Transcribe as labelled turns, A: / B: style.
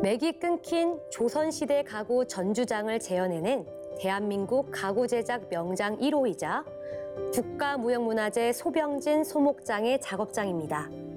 A: 맥이 끊긴 조선시대 가구 전주장을 재현해낸 대한민국 가구 제작 명장 1호이자 국가무형문화재 소병진 소목장의 작업장입니다.